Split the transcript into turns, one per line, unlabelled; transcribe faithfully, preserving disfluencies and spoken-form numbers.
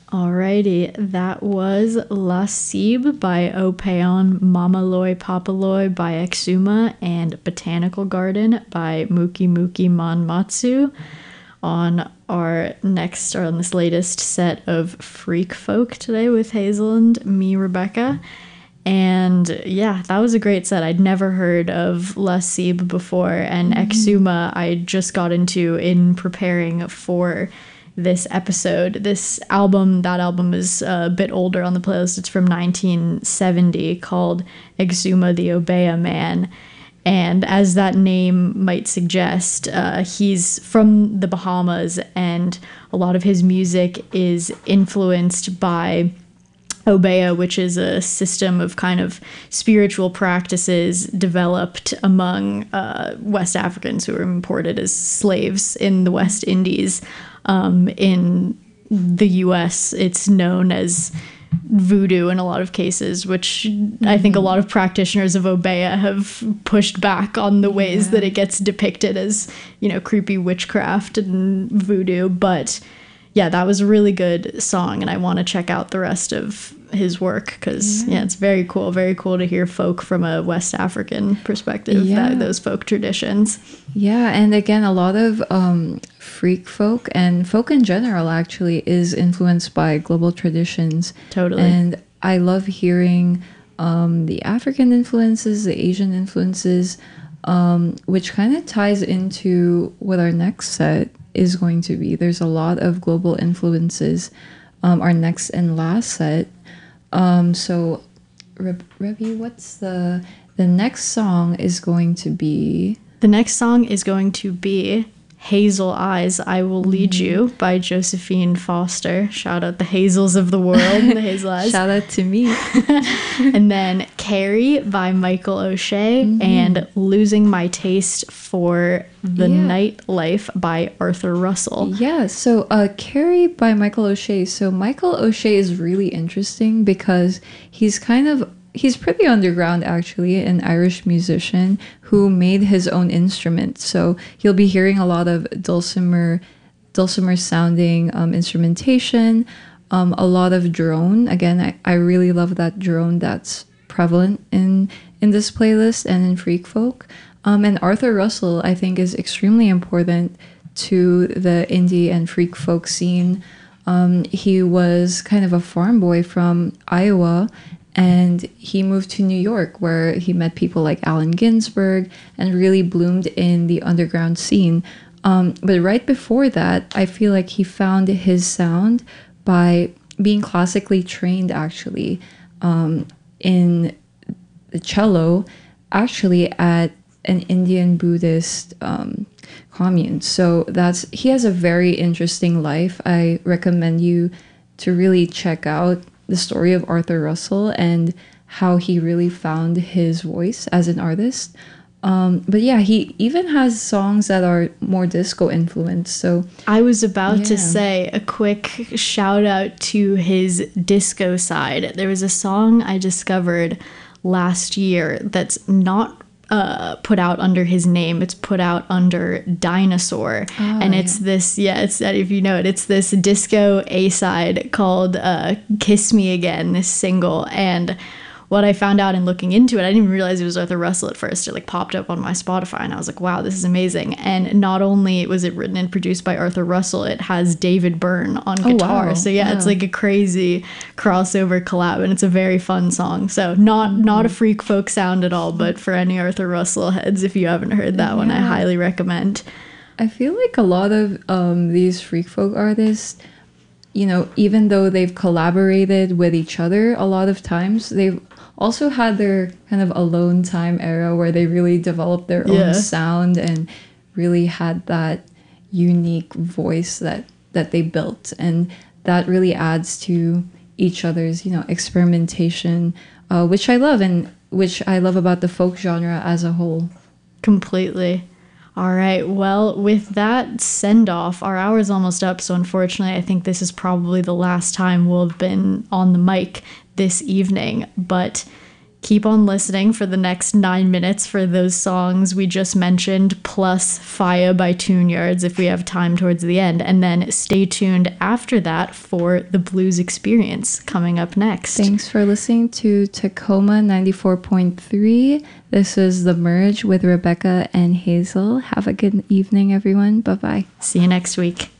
Alrighty, that was La Cible by Opeon, Mamaloi Papaloi by Exuma, and Botanical Garden by Muki Muki Manmatsu on our next, or on this latest set of Freak Folk today with Hazelland, me, Rebecca. And yeah, that was a great set. I'd never heard of La Cible before, and mm-hmm. Exuma I just got into in preparing for this episode. This album, that album is a bit older on the playlist. It's from nineteen seventy, called Exuma the Obeah Man. And as that name might suggest, uh, he's from the Bahamas, and a lot of his music is influenced by Obeah, which is a system of kind of spiritual practices developed among uh, West Africans who were imported as slaves in the West Indies. Um, in the U S, it's known as voodoo in a lot of cases, which mm-hmm. I think a lot of practitioners of Obeah have pushed back on the ways yeah. that it gets depicted as, you know, creepy witchcraft and voodoo. But yeah, that was a really good song, and I want to check out the rest of his work because yeah. yeah, it's very cool. Very cool to hear folk from a West African perspective, yeah. that, those folk traditions.
Yeah, and again, a lot of um, freak folk and folk in general actually is influenced by global traditions.
Totally.
And I love hearing um, the African influences, the Asian influences, um, which kind of ties into what our next set is going to be. There's a lot of global influences. Um, our next and last set. Um, so, Reb- Rebby, what's the the next song is going to be?
The next song is going to be Hazel Eyes, I Will Lead mm-hmm. You by Josephine Foster. Shout out the Hazels of the world, the Hazel Eyes.
Shout out to me.
And then Carrie by Michael O'Shea mm-hmm. and Losing My Taste for the yeah. Nightlife by Arthur Russell.
Yeah, so uh, Carrie by Michael O'Shea. So Michael O'Shea is really interesting because he's kind of He's pretty underground, actually, an Irish musician who made his own instrument. So you'll be hearing a lot of dulcimer, dulcimer sounding um, instrumentation, um, a lot of drone. Again, I, I really love that drone that's prevalent in, in this playlist and in Freak Folk. Um, and Arthur Russell, I think, is extremely important to the indie and Freak Folk scene. Um, he was kind of a farm boy from Iowa, and he moved to New York, where he met people like Allen Ginsberg and really bloomed in the underground scene. Um, but right before that, I feel like he found his sound by being classically trained, actually, um, in the cello, actually at an Indian Buddhist um, commune. So that's he has a very interesting life. I recommend you to really check out the story of Arthur Russell and how he really found his voice as an artist. Um, but yeah, he even has songs that are more disco influenced. So
I was about yeah. to say a quick shout out to his disco side. There was a song I discovered last year that's not Uh, put out under his name. It's put out under Dinosaur. Oh, and it's yeah. this, yeah, it's that if you know it, it's this disco A-side called uh, Kiss Me Again, this single. And what I found out in looking into it, I didn't even realize it was Arthur Russell at first. It like popped up on my Spotify and I was like, wow, this is amazing. And not only was it written and produced by Arthur Russell, it has David Byrne on guitar. Oh, wow. So yeah, wow. It's like a crazy crossover collab, and it's a very fun song. So not mm-hmm. not a Freak Folk sound at all, but for any Arthur Russell heads, if you haven't heard that yeah. one, I highly recommend.
I feel like a lot of um, these Freak Folk artists, you know, even though they've collaborated with each other, a lot of times they've also had their kind of alone time era where they really developed their yeah. own sound and really had that unique voice that that they built, and that really adds to each other's, you know, experimentation, uh, which I love, and which I love about the folk genre as a whole.
Completely. All right, well, with that send-off, our hour's almost up, so unfortunately I think this is probably the last time we'll have been on the mic this evening. But Keep on listening for the next nine minutes for those songs we just mentioned, plus Fire by Tune Yards if we have time towards the end. And then stay tuned after that for the Blues Experience coming up next.
Thanks for listening to Tacoma ninety-four point three. This is The Merge with Rebecca and Hazel. Have a good evening, everyone. Bye-bye.
See you next week.